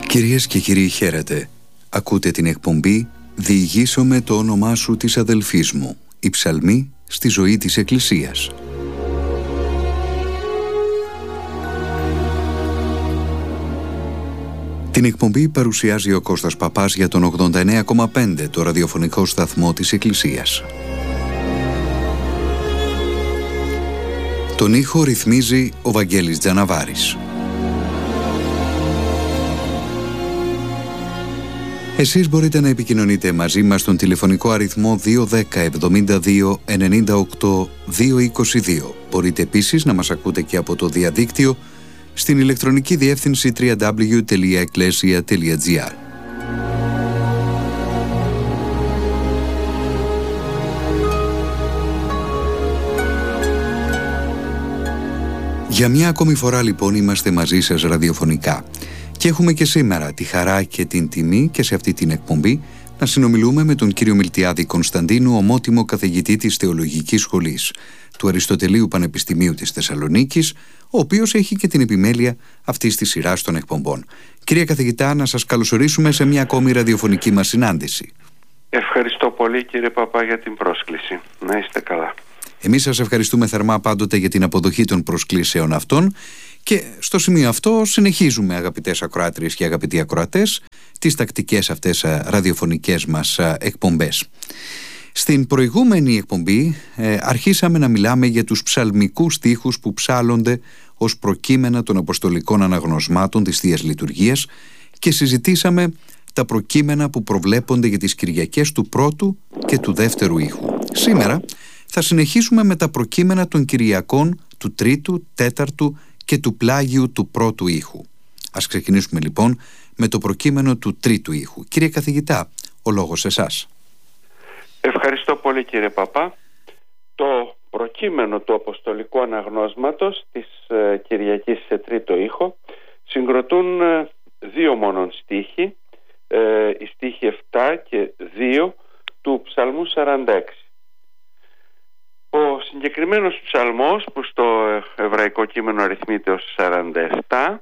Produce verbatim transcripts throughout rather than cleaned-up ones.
Κυρίες και κύριοι, χαίρετε. Ακούτε την εκπομπή «Διηγήσω με το όνομά σου της αδελφής μου. Οι ψαλμοί στη ζωή της Εκκλησίας». Την εκπομπή παρουσιάζει ο Κώστας Παπάς για τον ογδόντα εννέα κόμμα πέντε, το ραδιοφωνικό σταθμό της Εκκλησίας. Τον ήχο ρυθμίζει ο Βαγγέλης Τζαναβάρης. Εσείς μπορείτε να επικοινωνείτε μαζί μας στον τηλεφωνικό αριθμό δύο ένα μηδέν εβδομήντα δύο ενενήντα οκτώ διακόσια είκοσι δύο. Μπορείτε επίσης να μας ακούτε και από το διαδίκτυο στην ηλεκτρονική διεύθυνση double-u double-u double-u τελεία εκκλέσια τελεία τζι άρ. Για μια ακόμη φορά λοιπόν είμαστε μαζί σας ραδιοφωνικά. Και έχουμε και σήμερα τη χαρά και την τιμή και σε αυτή την εκπομπή να συνομιλούμε με τον κύριο Μιλτιάδη Κωνσταντίνου, ομότιμο καθηγητή της Θεολογικής Σχολής του Αριστοτελείου Πανεπιστημίου της Θεσσαλονίκης, ο οποίος έχει και την επιμέλεια αυτής της σειράς των εκπομπών. Κύριε καθηγητά, να σας καλωσορίσουμε σε μια ακόμη ραδιοφωνική μας συνάντηση. Ευχαριστώ πολύ κύριε Παπά για την πρόσκληση. Να είστε καλά. Εμείς σας ευχαριστούμε θερμά πάντοτε για την αποδοχή των προσκλήσεων αυτών. Και στο σημείο αυτό συνεχίζουμε, αγαπητές ακροάτριες και αγαπητοί ακροατές, τις τακτικές αυτές ραδιοφωνικές μας εκπομπές. Στην προηγούμενη εκπομπή ε, αρχίσαμε να μιλάμε για τους ψαλμικούς στίχους που ψάλλονται ως προκείμενα των αποστολικών αναγνωσμάτων της Θείας Λειτουργίας και συζητήσαμε τα προκείμενα που προβλέπονται για τις Κυριακές του πρώτου και του δεύτερου ήχου. Σήμερα θα συνεχίσουμε με τα προκείμενα των Κυριακών του τρίτου, τέταρτου και του πλάγιου του πρώτου ήχου. Ας ξεκινήσουμε λοιπόν με το προκείμενο του τρίτου ήχου. Κύριε καθηγητά, ο λόγος σε εσάς. Ευχαριστώ πολύ κύριε Παπά. Το προκείμενο του αποστολικού αναγνώσματος της ε, Κυριακής σε τρίτο ήχο συγκροτούν ε, δύο μόνον στίχοι, ε, οι στίχοι επτά και δύο του ψαλμού σαράντα έξι. Ο συγκεκριμένος ψαλμός, που στο εβραϊκό κείμενο αριθμείται ως σαράντα επτά,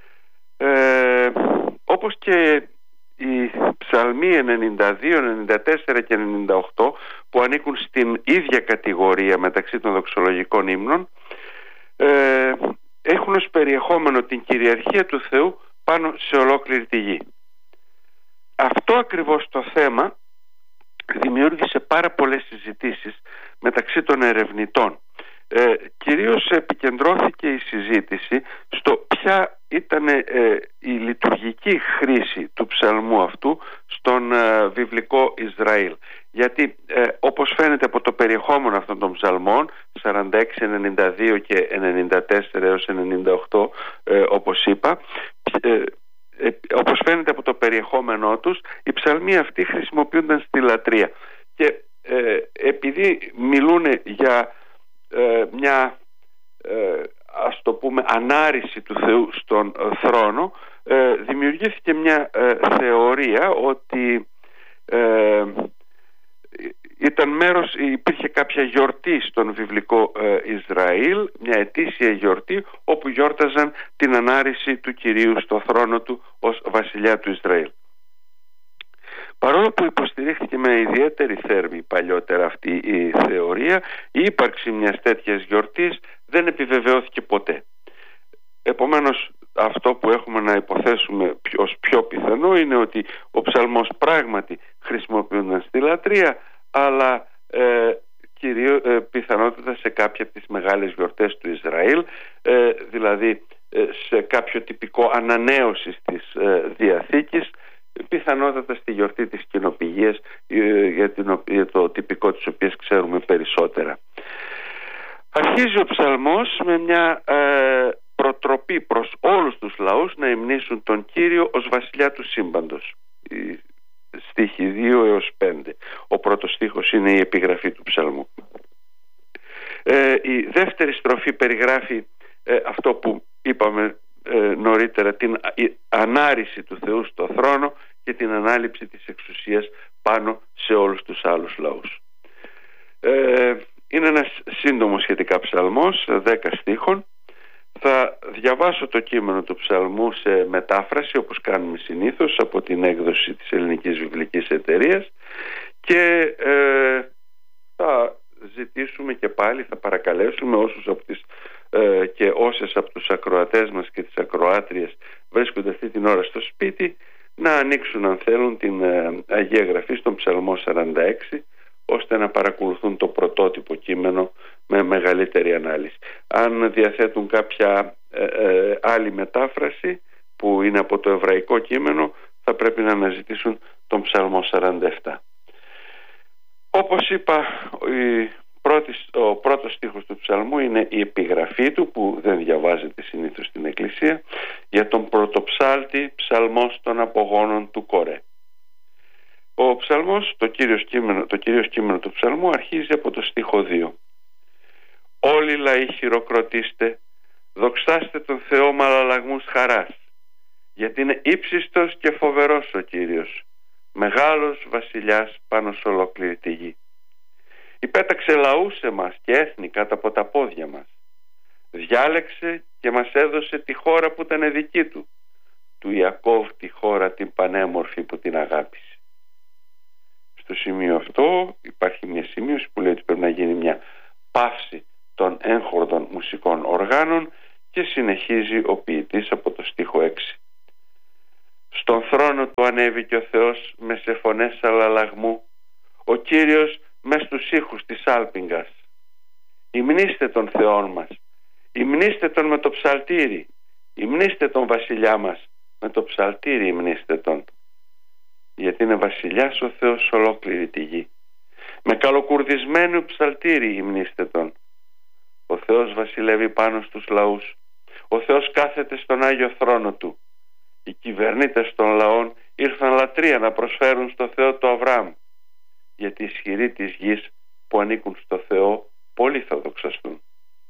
ε, όπως και οι ψαλμοί ενενήντα δύο, ενενήντα τέσσερα και ενενήντα οκτώ, που ανήκουν στην ίδια κατηγορία μεταξύ των δοξολογικών ύμνων, ε, έχουν ως περιεχόμενο την κυριαρχία του Θεού πάνω σε ολόκληρη τη γη. Αυτό ακριβώς το θέμα δημιούργησε πάρα πολλές συζητήσεις μεταξύ των ερευνητών. Ε, κυρίως επικεντρώθηκε η συζήτηση στο ποια ήταν ε, η λειτουργική χρήση του ψαλμού αυτού στον ε, βιβλικό Ισραήλ. Γιατί ε, όπως φαίνεται από το περιεχόμενο αυτών των ψαλμών σαράντα έξι, ενενήντα δύο και ενενήντα τέσσερα έως ενενήντα οκτώ, ε, όπως είπα, ε, ε, όπως φαίνεται από το περιεχόμενό τους, οι ψαλμοί αυτοί χρησιμοποιούνταν στη λατρεία. Και ε, επειδή μιλούν για ε, μια ε, ας το πούμε ανάρρηση του Θεού στον ε, θρόνο, ε, δημιουργήθηκε μια ε, θεωρία ότι ε, ήταν μέρος, υπήρχε κάποια γιορτή στον βιβλικό ε, Ισραήλ, μια ετήσια γιορτή όπου γιόρταζαν την ανάρρηση του Κυρίου στο θρόνο του ως βασιλιά του Ισραήλ. Παρόλο που υποστηρίχθηκε με ιδιαίτερη θέρμη παλιότερα αυτή η θεωρία, η ύπαρξη μιας τέτοιας γιορτής δεν επιβεβαιώθηκε ποτέ. Επομένως, αυτό που έχουμε να υποθέσουμε ως πιο πιθανό είναι ότι ο ψαλμός πράγματι χρησιμοποιούνταν στη λατρεία, αλλά ε, κυρίως ε, πιθανότατα σε κάποια από τις μεγάλες γιορτές του Ισραήλ, ε, δηλαδή ε, σε κάποιο τυπικό ανανέωσης της ε, Διαθήκης, πιθανότατα στη γιορτή της Κοινοπηγίας, για, την, για το τυπικό της οποίας ξέρουμε περισσότερα. Αρχίζει ο ψαλμός με μια ε, προτροπή προς όλους τους λαούς να υμνήσουν τον Κύριο ως βασιλιά του σύμπαντος. Οι στίχοι δύο έως πέντε. Ο πρώτος στίχος είναι η επιγραφή του ψαλμού. Ε, η δεύτερη στροφή περιγράφει ε, αυτό που είπαμε ε, νωρίτερα, την ανάρρηση του Θεού στο θρόνο και την ανάληψη της εξουσίας πάνω σε όλους τους άλλους λαούς. Ε, είναι ένας σύντομος σχετικά ψαλμός, δέκα στίχων. Θα διαβάσω το κείμενο του ψαλμού σε μετάφραση, όπως κάνουμε συνήθως, από την έκδοση της Ελληνικής Βιβλικής Εταιρείας, και ε, θα ζητήσουμε και πάλι, θα παρακαλέσουμε όσους από τις, ε, και όσες από τους ακροατές μας και τις ακροάτριες βρίσκονται αυτή την ώρα στο σπίτι, να ανοίξουν αν θέλουν την ε, Αγία Γραφή στον Ψαλμό σαράντα έξι, ώστε να παρακολουθούν το πρωτότυπο κείμενο με μεγαλύτερη ανάλυση. Αν διαθέτουν κάποια ε, ε, άλλη μετάφραση που είναι από το εβραϊκό κείμενο, θα πρέπει να αναζητήσουν τον Ψαλμό σαράντα επτά. Όπως είπα, η πρώτη, ο πρώτος στίχος του ψαλμού είναι η επιγραφή του, που δεν διαβάζεται συνήθως στην Εκκλησία, για τον πρωτοψάλτη ψαλμός των απογόνων του Κορέ. Ο ψαλμός, το κυρίως κείμενο, το κυρίως κείμενο του ψαλμού αρχίζει από το στίχο δύο. «Όλοι οι λαοί χειροκροτήστε, δοξάστε τον Θεό με αλλαλαγμούς χαράς, γιατί είναι ύψιστος και φοβερός ο Κύριος, μεγάλος βασιλιάς πάνω σε ολόκληρη τη γη. Υπέταξε λαούς εμάς και έθνη κάτω από τα πόδια μας. Διάλεξε και μας έδωσε τη χώρα που ήταν δική του, του Ιακώβ τη χώρα την πανέμορφη που την αγάπησε». Στο σημείο αυτό υπάρχει μια σημείωση που λέει ότι πρέπει να γίνει μια παύση των έγχορδων μουσικών οργάνων, και συνεχίζει ο ποιητής από το στίχο έξι. «Στον θρόνο του ανέβηκε ο Θεός με σε φωνές αλλαλαγμού, ο Κύριος μες στους ήχους της άλπιγγας. Υμνήστε τον Θεόν μας, υμνήστε τον με το ψαλτήρι, υμνήστε τον βασιλιά μας με το ψαλτήρι, υμνήστε τον. Γιατί είναι βασιλιάς ο Θεός σε ολόκληρη τη γη. Με καλοκουρδισμένου ψαλτήρι υμνήστε τον. Ο Θεός βασιλεύει πάνω στους λαούς. Ο Θεός κάθεται στον Άγιο θρόνο του. Οι κυβερνήτες των λαών ήρθαν λατρεία να προσφέρουν στο Θεό το Αβραάμ, γιατί οι ισχυροί της γης που ανήκουν στο Θεό πολλοί θα δοξαστούν».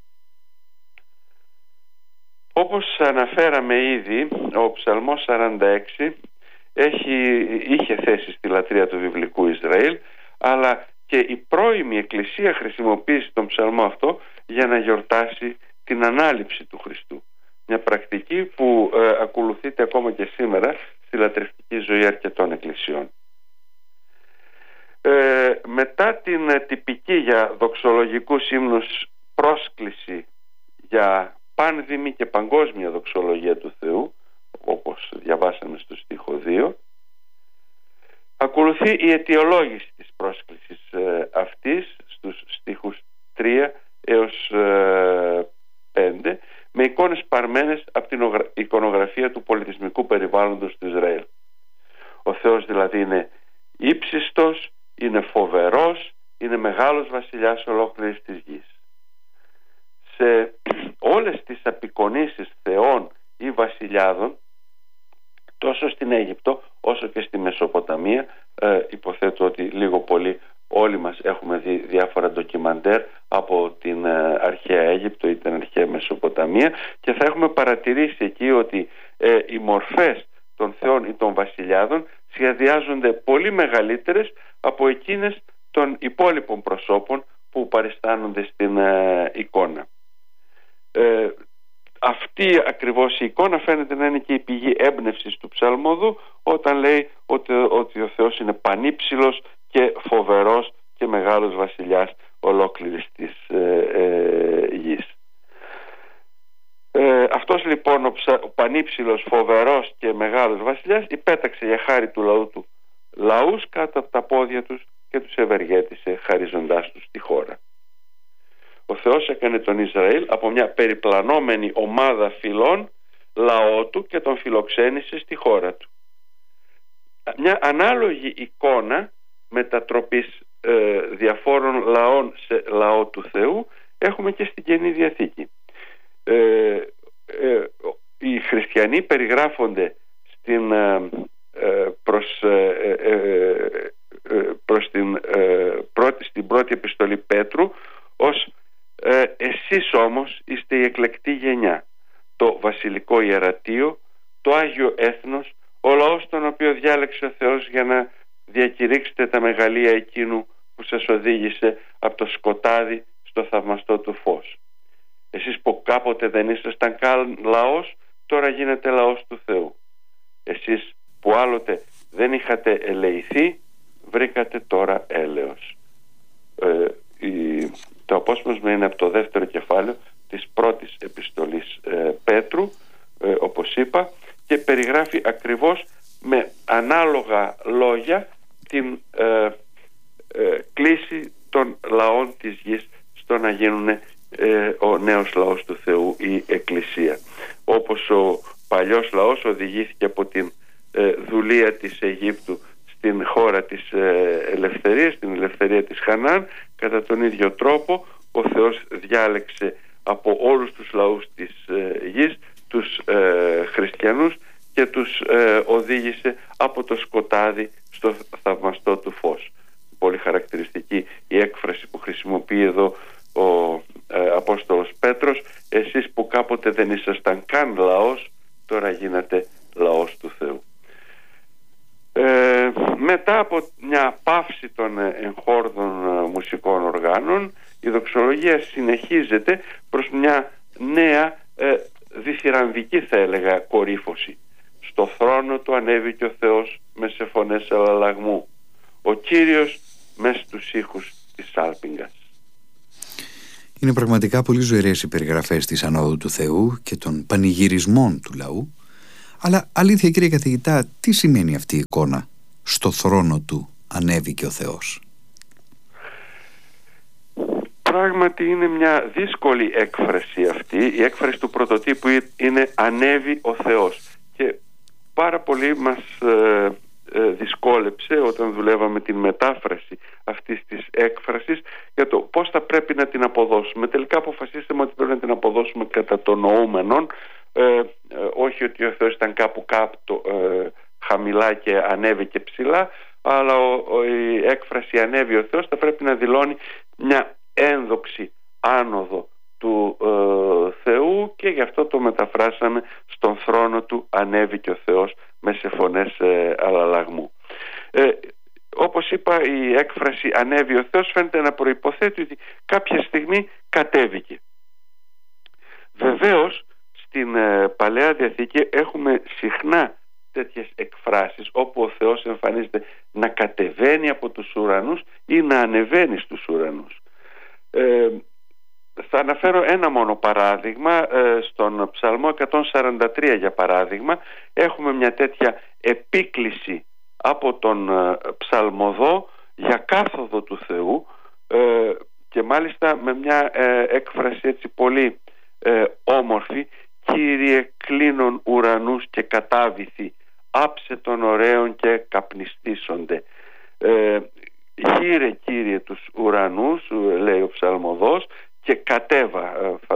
Όπως αναφέραμε ήδη, ο Ψαλμός σαράντα έξι έχει, είχε θέση στη λατρεία του βιβλικού Ισραήλ, αλλά και η πρώιμη Εκκλησία χρησιμοποίησε τον ψαλμό αυτό για να γιορτάσει την ανάληψη του Χριστού. Μια πρακτική που ε, ακολουθείται ακόμα και σήμερα στη λατρευτική ζωή αρκετών εκκλησιών. Ε, μετά την ε, τυπική για δοξολογικούς ύμνους πρόσκληση για πάνδημη και παγκόσμια δοξολογία του Θεού, όπως διαβάσαμε στο στίχο δύο, ακολουθεί η αιτιολόγηση της πρόσκλησης ε, αυτής στους στίχους τρία έως ε, πέντε, με εικόνες παρμένες από την εικονογραφία του πολιτισμικού περιβάλλοντος του Ισραήλ. Ο Θεός δηλαδή είναι ύψιστος, είναι φοβερός, είναι μεγάλος βασιλιάς ολόκληρης της γης. Σε όλες τις απεικονίσεις θεών ή βασιλιάδων, τόσο στην Αίγυπτο όσο και στη Μεσοποταμία, ε, υποθέτω ότι λίγο πολύ όλοι μας έχουμε δει διάφορα ντοκιμαντέρ από την ε, αρχαία Αίγυπτο ή την αρχαία Μεσοποταμία, και θα έχουμε παρατηρήσει εκεί ότι ε, οι μορφές των θεών ή των βασιλιάδων σχεδιάζονται πολύ μεγαλύτερες από εκείνες των υπόλοιπων προσώπων που παριστάνονται στην ε, εικόνα. Ε, αυτή ακριβώς η εικόνα φαίνεται να είναι και η πηγή έμπνευσης του ψαλμοδού, όταν λέει ότι, ότι ο Θεός είναι πανύψηλος και φοβερός και μεγάλος βασιλιάς ολόκληρης της ε, ε, γης. Ε, αυτός λοιπόν ο, ψα, ο πανύψηλος, φοβερός και μεγάλος βασιλιάς υπέταξε για χάρη του λαού του λαούς κάτω από τα πόδια τους και τους ευεργέτησε χαρίζοντάς τους τη χώρα. Ο Θεός έκανε τον Ισραήλ από μια περιπλανόμενη ομάδα φυλών λαό του και τον φιλοξένησε στη χώρα του. Μια ανάλογη εικόνα μετατροπής ε, διαφόρων λαών σε λαό του Θεού έχουμε και στην Καινή Διαθήκη. Ε, ε, οι χριστιανοί περιγράφονται στην, ε, προς, ε, ε, προς την, ε, πρώτη, στην πρώτη επιστολή Πέτρου ως ε, «Εσείς όμως είστε η εκλεκτή γενιά, το βασιλικό ιερατείο, το Άγιο Έθνος, ο λαός τον οποίο διάλεξε ο Θεός για να διακηρύξετε τα μεγαλεία εκείνου που σας οδήγησε από το σκοτάδι στο θαυμαστό του φως. Εσείς που κάποτε δεν ήσασταν καν λαός, τώρα γίνετε λαός του Θεού. Εσείς που άλλοτε δεν είχατε ελεηθεί, βρήκατε τώρα έλεος. Ε, η, το απόσπασμα είναι από το δεύτερο κεφάλαιο της πρώτης επιστολής ε, Πέτρου, ε, όπως είπα, και περιγράφει ακριβώς με ανάλογα λόγια την ε, ε, κλίση των λαών της γης στο να γίνουν ε, ο νέος λαός του Θεού, η Εκκλησία. Όπως ο παλιός λαός οδηγήθηκε από την ε, δουλεία της Αιγύπτου στην χώρα της ε, ελευθερίας, την ελευθερία της Χανάν, κατά τον ίδιο τρόπο ο Θεός διάλεξε από όλους τους λαούς της ε, γης τους ε, χριστιανούς και τους ε, οδήγησε από το σκοτάδι στο θαυμαστό του φως. Πολύ χαρακτηριστική η έκφραση που χρησιμοποιεί εδώ ο ε, Απόστολος Πέτρος: εσείς που κάποτε δεν ήσασταν καν λαός, τώρα γίνατε λαός του Θεού. Ε, μετά από μια παύση των εγχόρδων μουσικών οργάνων, η δοξολογία συνεχίζεται προς μια νέα ε, διθυρανδική, θα έλεγα, κορύφωση. Στο θρόνο του ανέβηκε ο Θεός με σε φωνές αλλαλαγμού, ο Κύριος μες στους ήχους της σάλπιγγας. Είναι πραγματικά πολύ ζωηρές οι περιγραφές της Ανόδου του Θεού και των πανηγυρισμών του λαού. Αλλά αλήθεια, κύριε καθηγητά, τι σημαίνει αυτή η εικόνα «στο θρόνο του ανέβηκε ο Θεός»? Πράγματι είναι μια δύσκολη έκφραση αυτή. Η έκφραση του πρωτοτύπου είναι «ανέβη ο Θεός», και πάρα πολύ μας ε, ε, δυσκόλεψε όταν δουλεύαμε την μετάφραση αυτής της έκφρασης για το πώς θα πρέπει να την αποδώσουμε. Τελικά αποφασίσαμε ότι πρέπει να την αποδώσουμε κατά το νοούμενον, ε, ε, όχι ότι ο Θεός ήταν κάπου κάπου ε, χαμηλά και ανέβηκε ψηλά, αλλά ο, ο, η έκφραση «ανέβη ο Θεός» θα πρέπει να δηλώνει μια ένδοξη άνοδο του ε, Θεού, και γι' αυτό το μεταφράσαμε «στον θρόνο του ανέβηκε ο Θεός με σε φωνές ε, αλλαλαγμού». Ε, όπως είπα, η έκφραση «ανέβη ο Θεός» φαίνεται να προϋποθέτει ότι κάποια στιγμή κατέβηκε. Βεβαίως στην ε, Παλαιά Διαθήκη έχουμε συχνά τέτοιες εκφράσεις όπου ο Θεός εμφανίζεται να κατεβαίνει από τους ουρανούς ή να ανεβαίνει στους ουρανούς. Ε, θα αναφέρω ένα μόνο παράδειγμα. Ε, στον Ψαλμό εκατόν σαράντα τρία, για παράδειγμα, έχουμε μια τέτοια επίκληση από τον ε, ψαλμοδό για κάθοδο του Θεού, ε, και μάλιστα με μια ε, έκφραση έτσι πολύ ε, όμορφη: «Κύριε κλείνον ουρανούς και κατάβηθη, άψε των ωραίων και καπνιστήσονται». Ε, «Γύρε, Κύριε, τους ουρανούς», λέει ο ψαλμοδός, «και κατέβα».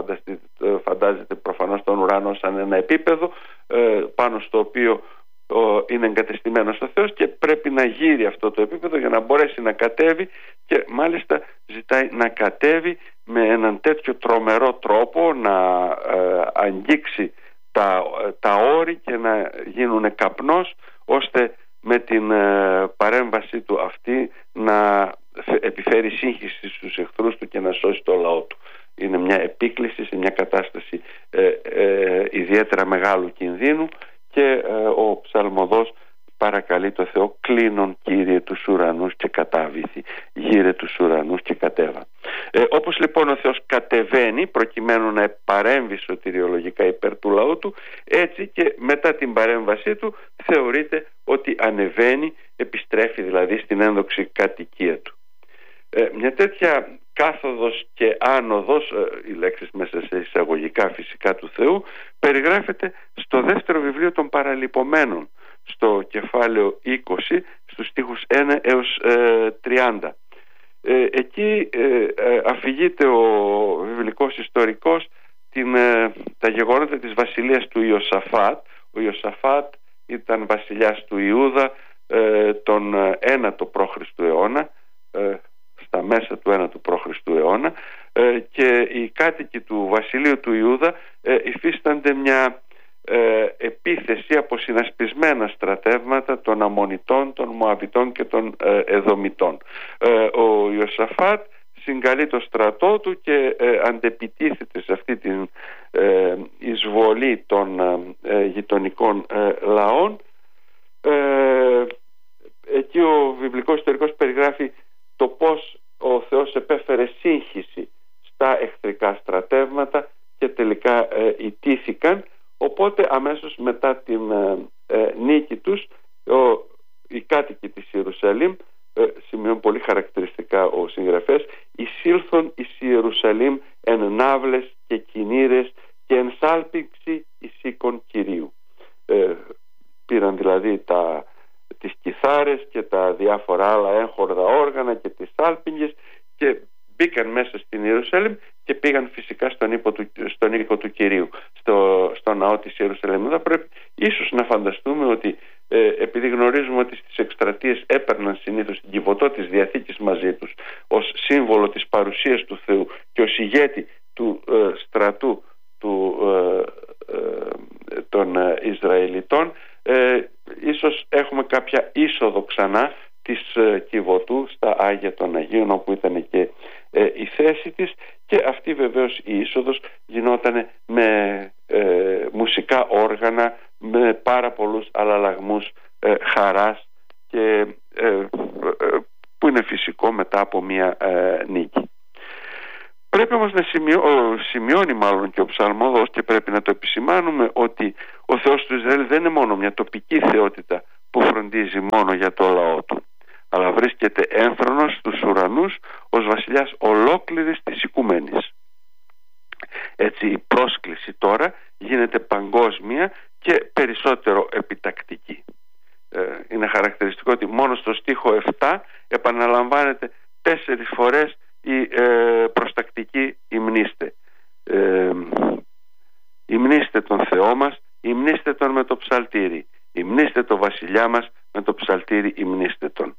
Φαντάζεται προφανώς τον ουρανό σαν ένα επίπεδο πάνω στο οποίο είναι εγκατεστημένος ο Θεός, και πρέπει να γύρει αυτό το επίπεδο για να μπορέσει να κατέβει, και μάλιστα ζητάει να κατέβει με έναν τέτοιο τρομερό τρόπο, να ε, αγγίξει τα, τα όρη και να γίνουν καπνός, ώστε με την ε, παρέμβασή του αυτή να επιφέρει σύγχυση στους εχθρούς του και να σώσει το λαό του. Είναι μια επίκληση σε μια κατάσταση ε, ε, ιδιαίτερα μεγάλου κινδύνου, και ε, ο ψαλμοδός παρακαλεί το Θεό: «Κλείνον, Κύριε, τους ουρανούς και κατάβηθη, γύρε τους ουρανούς και κατέβα». Ε, όπως λοιπόν ο Θεός κατεβαίνει προκειμένου να παρέμβει σωτηριολογικά υπέρ του λαού του, έτσι και μετά την παρέμβασή του θεωρείται ότι ανεβαίνει, επιστρέφει δηλαδή στην ένδοξη κατοικία του. Ε, μια τέτοια κάθοδος και άνοδος, ε, οι λέξεις μέσα σε εισαγωγικά φυσικά, του Θεού, περιγράφεται στο δεύτερο βιβλίο των Παραλυπωμένων, στο κεφάλαιο είκοσι, στους στίχους ένα έως τριάντα. Ε, εκεί ε, ε, αφηγείται ο βιβλικός ιστορικός την, ε, τα γεγονότα της βασιλείας του Ιωσαφάτ. Ο Ιωσαφάτ ήταν βασιλιάς του Ιούδα ε, τον ένατο π.Χ. αιώνα, ε, στα μέσα του ένατου π.Χ. αιώνα, ε, και οι κάτοικοι του βασιλείου του Ιούδα ε, υφίστανται μια ε, επίθεση από συνασπισμένα στρατεύματα των Αμμονιτών, των Μωαβιτών και των ε, Εδωμιτών. Ε, ο Ιωσαφάτ συγκαλεί το στρατό του και ε, αντεπιτίθεται σε αυτή την ε, εισβολή των ε, γειτονικών ε, λαών. Ε, εκεί ο βιβλικός ιστορικός περιγράφει το πώς ο Θεός επέφερε σύγχυση στα εχθρικά στρατεύματα και τελικά ε, ιτήθηκαν. Οπότε αμέσως μετά την ε, ε, νίκη τους, ο, οι κάτοικοι της Ιερουσαλήμ, ε, σημειώνει πολύ χαρακτηριστικά ο συγγραφέας, εισήλθον εις Ιερουσαλήμ εν ναύλες και κινήρες και εν σάλπιξη εις οίκον Κυρίου. Ε, πήραν δηλαδή τα, τις κιθάρες και τα διάφορα άλλα έγχορδα όργανα και τις σάλπιγγες και μπήκαν μέσα στην Ιερουσαλήμ και πήγαν φυσικά στον, οίκο του, στον οίκο του Κυρίου, στο, στο ναό της Ιερουσαλήμ. Εδώ πρέπει ίσως να φανταστούμε ότι ε, επειδή γνωρίζουμε ότι στις εκστρατείες έπαιρναν συνήθως την κυβωτό της Διαθήκης μαζί τους ως σύμβολο της παρουσίας του Θεού και ως ηγέτη του ε, στρατού του, ε, ε, των ε, Ισραηλιτών, ε, ίσως έχουμε κάποια είσοδο ξανά της ε, κυβωτού στα Άγια των Αγίων, όπου ήταν και ε, η θέση της, και αυτή βεβαίως η είσοδος γινόταν με ε, μουσικά όργανα, με πάρα πολλούς αλλαλαγμούς ε, χαράς και ε, ε, που είναι φυσικό μετά από μια ε, νίκη. Πρέπει όμως να σημειώ, σημειώνει μάλλον και ο ψαλμόδος, και πρέπει να το επισημάνουμε, ότι ο Θεός του Ισραήλ δεν είναι μόνο μια τοπική θεότητα που φροντίζει μόνο για το λαό του, αλλά βρίσκεται ένθρονος στους ουρανούς ως βασιλιάς ολόκληρης της οικουμένης. Έτσι η πρόσκληση τώρα γίνεται παγκόσμια και περισσότερο επιτακτική. Ε, είναι χαρακτηριστικό ότι μόνο στο στίχο επτά επαναλαμβάνεται τέσσερις φορές η ε, προστακτική υμνήστε. Ε, υμνήστε τον Θεό μας, υμνήστε τον με το ψαλτήρι, υμνήστε τον βασιλιά μας με το ψαλτήρι, υμνήστε τον.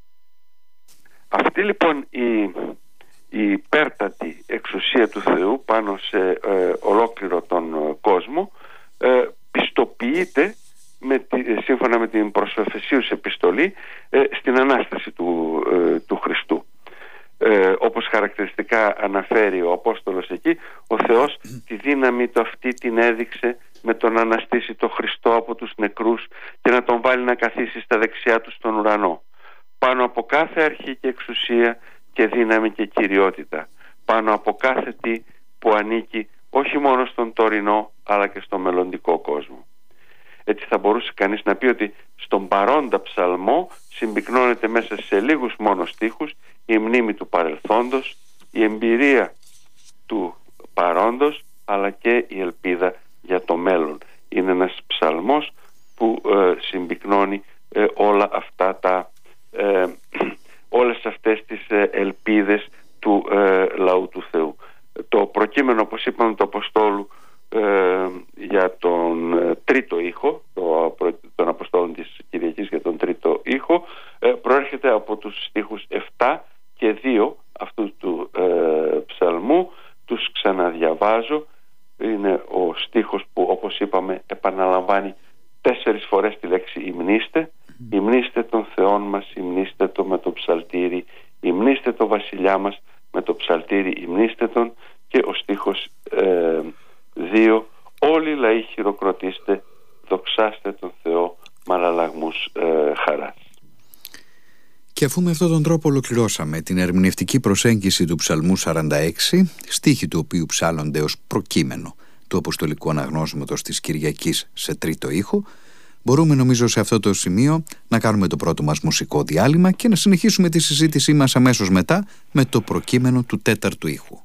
Αυτή λοιπόν η, η υπέρτατη εξουσία του Θεού πάνω σε ε, ολόκληρο τον ε, κόσμο ε, πιστοποιείται με τη, σύμφωνα με την προς Εφεσίους επιστολή ε, στην Ανάσταση του, ε, του Χριστού. Ε, όπως χαρακτηριστικά αναφέρει ο Απόστολος εκεί, ο Θεός τη δύναμη του αυτή την έδειξε με τον να αναστήσει το Χριστό από τους νεκρούς και να τον βάλει να καθίσει στα δεξιά του στον ουρανό, πάνω από κάθε αρχή και εξουσία και δύναμη και κυριότητα, πάνω από κάθε τι που ανήκει όχι μόνο στον τωρινό αλλά και στο μελλοντικό κόσμο. Έτσι θα μπορούσε κανείς να πει ότι στον παρόντα ψαλμό συμπυκνώνεται μέσα σε λίγους μόνο στίχους η μνήμη του παρελθόντος, η εμπειρία του παρόντος, αλλά και η ελπίδα για το μέλλον. Είναι ένας ψαλμός που ε, συμπυκνώνει ε, όλα αυτά τα ε, όλες αυτές τις ε, ελπίδες του ε, λαού του Θεού. Το προκείμενο, όπως είπαμε, του Αποστόλου ε, για τον ε, τρίτο ήχο, το, τον Αποστόλων της Κυριακής για τον τρίτο ήχο, ε, προέρχεται από τους στίχους επτά και δύο αυτού του ε, ψαλμού. Τους ξαναδιαβάζω. Είναι ο στίχος που, όπως είπαμε, επαναλαμβάνει τέσσερις φορές τη λέξη υμνήστε. Υμνήστε τον Θεόν μας, υμνήστε το με το ψαλτήρι, υμνήστε το βασιλιά μας με το ψαλτήρι, υμνήστε τον. Και ο στίχος ε, δύο, όλοι οι λαοί χειροκροτήστε, δοξάστε τον Θεό με αλλαλαγμούς ε, χαράς. Και αφού με αυτόν τον τρόπο ολοκληρώσαμε την ερμηνευτική προσέγγιση του Ψαλμού σαράντα έξι, στίχοι του οποίου ψάλλονται ως προκείμενο του Αποστολικού Αναγνώσματος της Κυριακής σε τρίτο ήχο, μπορούμε νομίζω σε αυτό το σημείο να κάνουμε το πρώτο μας μουσικό διάλειμμα και να συνεχίσουμε τη συζήτησή μας αμέσως μετά με το προκείμενο του τέταρτου ήχου.